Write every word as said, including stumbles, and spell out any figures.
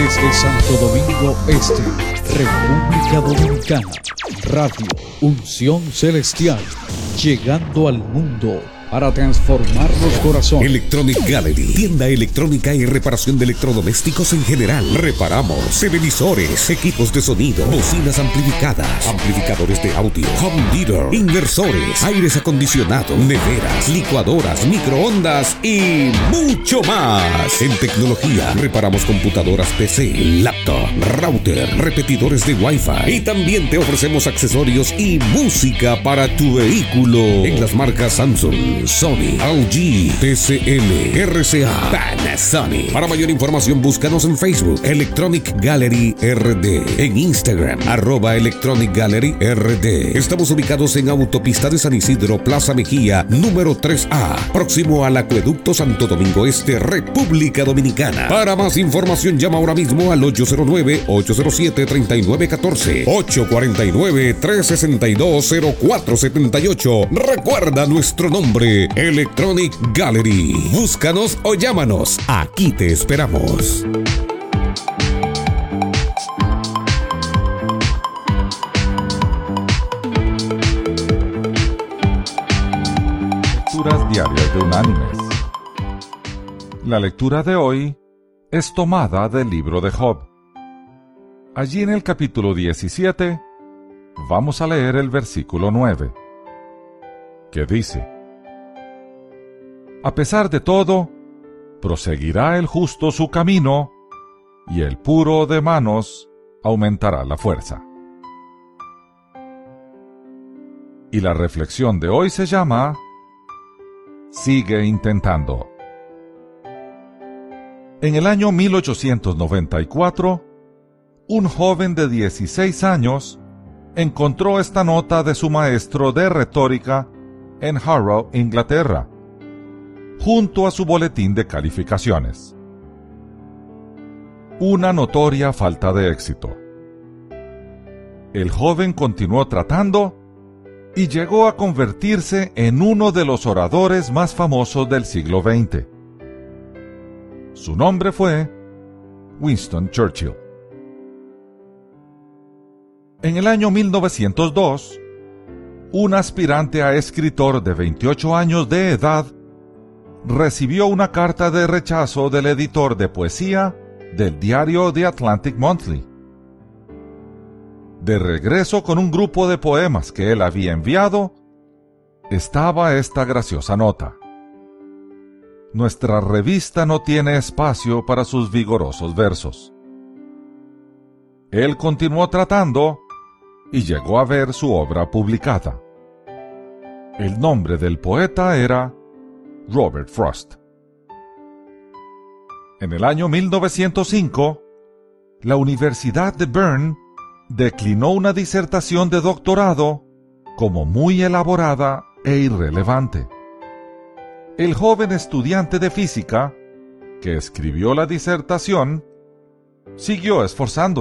Desde Santo Domingo Este, República Dominicana, Radio Unción Celestial, llegando al mundo para transformar los corazones. Electronic Gallery, tienda electrónica y reparación de electrodomésticos en general. Reparamos televisores, equipos de sonido, bocinas amplificadas, amplificadores de audio, home theater, inversores, aires acondicionados, neveras, licuadoras, microondas y mucho más. En tecnología, reparamos computadoras P C, laptop, router, repetidores de Wi-Fi y también te ofrecemos accesorios y música para tu vehículo en las marcas Samsung, Sony, L G, T C L, R C A, Panasonic. Para mayor información búscanos en Facebook Electronic Gallery R D, en Instagram arroba Electronic Gallery R D. Estamos ubicados en Autopista de San Isidro, Plaza Mejía, número tres A, próximo al Acueducto Santo Domingo Este, República Dominicana. Para más información llama ahora mismo al ocho cero nueve, ocho cero siete, tres nueve uno cuatro, ocho cuatro nueve, tres seis dos, cero cuatro siete ocho. Recuerda nuestro nombre, Electronic Gallery. Búscanos o llámanos. Aquí te esperamos. Lecturas diarias de Unánimes. La lectura de hoy es tomada del libro de Job. Allí en el capítulo diecisiete vamos a leer el versículo nueve, que dice: A pesar de todo, proseguirá el justo su camino, y el puro de manos aumentará la fuerza. Y la reflexión de hoy se llama Sigue intentando. En el año mil ochocientos noventa y cuatro, un joven de dieciséis años encontró esta nota de su maestro de retórica en Harrow, Inglaterra, junto a su boletín de calificaciones. Una notoria falta de éxito. El joven continuó tratando y llegó a convertirse en uno de los oradores más famosos del siglo veinte. Su nombre fue Winston Churchill. En el año mil novecientos dos, un aspirante a escritor de veintiocho años de edad recibió una carta de rechazo del editor de poesía del diario The Atlantic Monthly. De regreso con un grupo de poemas que él había enviado, estaba esta graciosa nota: Nuestra revista no tiene espacio para sus vigorosos versos. Él continuó tratando y llegó a ver su obra publicada. El nombre del poeta era Robert Frost. En el año mil novecientos cinco, la Universidad de Bern declinó una disertación de doctorado como muy elaborada e irrelevante. El joven estudiante de física que escribió la disertación siguió esforzándose.